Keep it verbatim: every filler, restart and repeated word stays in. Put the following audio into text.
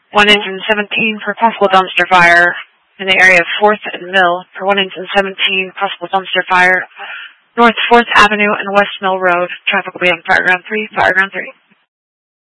one engine seventeen for possible dumpster fire in the area of fourth and Mill for one engine seventeen, possible dumpster fire, North fourth Avenue and West Mill Road. Traffic will be on Fireground three, Fireground three.